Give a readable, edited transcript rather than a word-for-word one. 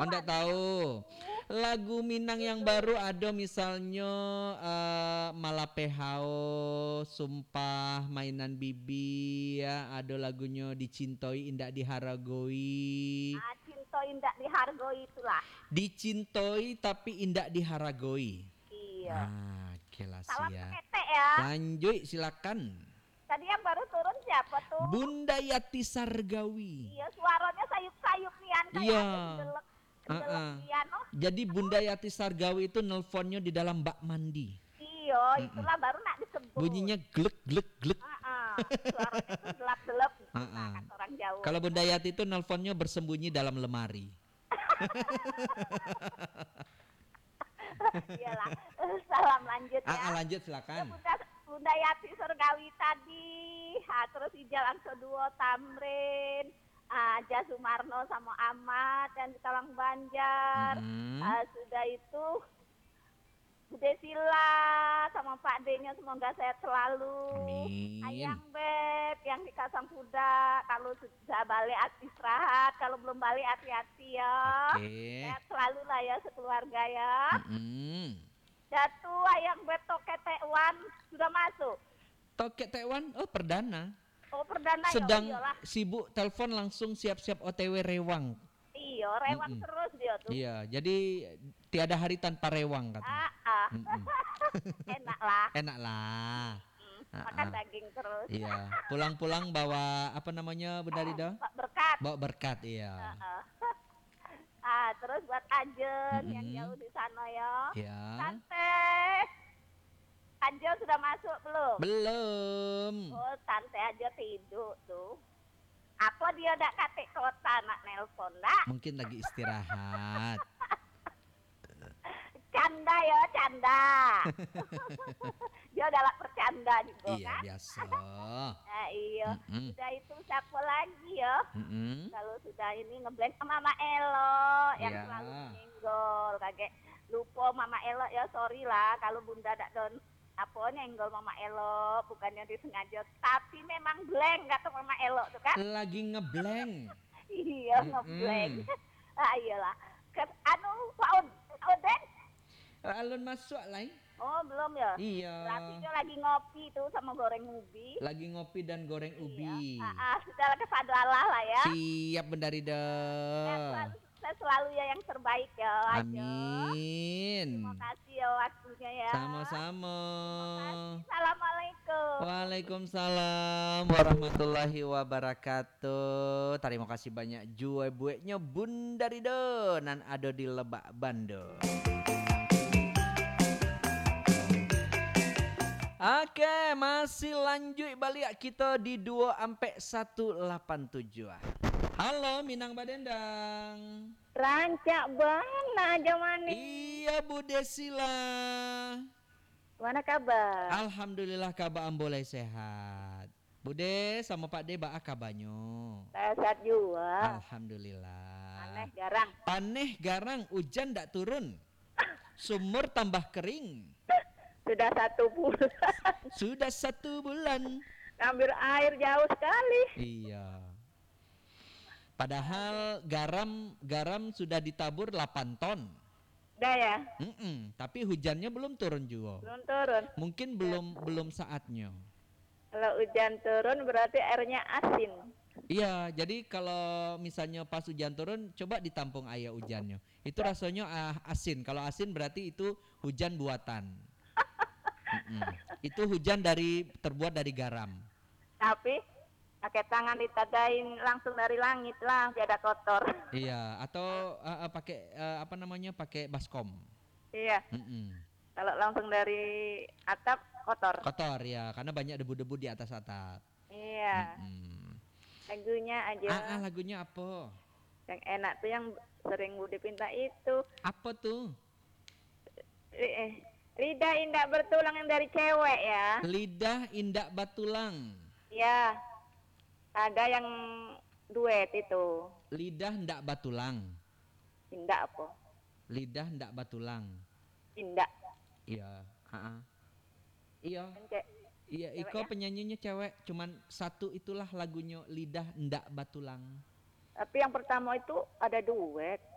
Anda tahu lagu Minang yang baru ada misalnya Malapehao, Sumpah, Mainan Bibi ya, ada lagunya Dicintai Indak Diharagoi. Cinta indah dihargai itulah. Dicintai tapi indak diharagoi. Iya. Kelas Salam ya. ketek ya. Lanjut silakan. Tadi yang baru turun siapa tuh? Bunda Yati Sargawi. Iya, suaranya sayup-sayup nian kayak Iya. delek nian. Oh. Jadi Bunda Yati Sargawi itu nelponnya di dalam bak mandi. Iya, itulah baru nak disebut. Bunyinya glek glek glek. Suaranya tuh delap-delap. Kata orang Jawa. Kalau Bunda Yati itu nelponnya bersembunyi dalam lemari. Iyalah. Salam lanjut ya. Lanjut silakan. Bunda Yati Surgawi tadi. Terus Ijal Angsoduo Tamrin. Aja Sumarno sama Ahmad dan di Talang Banjar. Sudah itu Bude Sila sama Pak D-nya semoga sehat selalu. Amin. Ayang Beb yang di Kasang Kuda, kalau sudah balik istirahat, kalau belum balik hati-hati ya. Sehat selalu lah ya sekeluarga ya. Datu Ayang Beb Toket Tekwan sudah masuk. Toket Tekwan perdana. Perdana sedang ya. Sibuk telepon langsung siap-siap OTW Rewang. Iya, Rewang terus dia tuh. Iya, jadi tiada hari tanpa Rewang katanya. Enak lah. Makan daging terus. Iya, pulang-pulang bawa apa namanya Bunda Rida? Berkat. Bawa berkat, iya. Terus buat Ajen yang jauh di sana ya. Iya. Tante Ajen sudah masuk belum? Belum. Tante aja tidur tuh. Apa dia dak katik kota nak nelpon dak? Mungkin lagi istirahat. Canda ya, canda. Dia udah lah bercanda juga iya, kan? Biasa. Iya. Sudah itu siapa lagi ya? Kalau sudah ini ngeblank sama Mama Elo yang selalu menyenggol. Kaget lupa Mama Elo ya, sorry lah kalau Bunda dak don apa nyenggol Mama Elo, bukannya disengaja, tapi memang blank kata Mama Elo tuh kan? Lagi ngeblank. Iya, ngeblank. Iyalah. Pak Oden? Alun masuk lain. Belum ya? Iya. Berarti dia lagi ngopi tuh sama goreng ubi. Lagi ngopi dan goreng ubi. Sudah kesadalah lah ya. Siap Bunda Rida. Saya selalu ya yang terbaik ya. Amin. Terima kasih ya waktunya ya. Sama-sama. Assalamualaikum. Waalaikumsalam warahmatullahi wabarakatuh. Terima kasih banyak jua bueknya Bunda Rida nan ada di Lebak Bando. Oke, masih lanjut balik kita di 2-187. Halo Minang Badendang. Rancak bana aja mani. Iya Bu Desila. Mana kabar? Alhamdulillah kabar boleh sehat. Bude sama Pak De baa kabarnya? Sehat juga. Alhamdulillah. Paneh garang, hujan ndak turun. Sumur tambah kering. Sudah 1 bulan. Sudah 1 bulan. Ngambil air jauh sekali. Iya. Padahal garam sudah ditabur 8 ton. Udah ya? Tapi hujannya belum turun juga. Belum turun. Mungkin belum saatnya. Kalau hujan turun berarti airnya asin. Iya, jadi kalau misalnya pas hujan turun coba ditampung air hujannya. Itu rasanya asin. Kalau asin berarti itu hujan buatan. Itu hujan terbuat dari garam. Tapi pakai tangan ditadain langsung dari langit lah, biar kotor. Iya, atau pakai pakai baskom. Iya. Kalau langsung dari atap kotor. Kotor ya, karena banyak debu-debu di atas atap. Iya. Lagunya aja. Lagunya apa? Yang enak tuh yang sering Budi pinta itu. Apa tuh? Lidah Indah Bertulang yang dari cewek ya. Lidah Indah Batulang. Ya. Ada yang duet itu. Lidah Ndak Batulang. Indah apa? Lidah Ndak Batulang. Indah. Iya. Iya. Iya, Iko ya? penyanyinya cewek. Cuman satu itulah lagunya Lidah Ndak Batulang. Tapi yang pertama itu ada duet.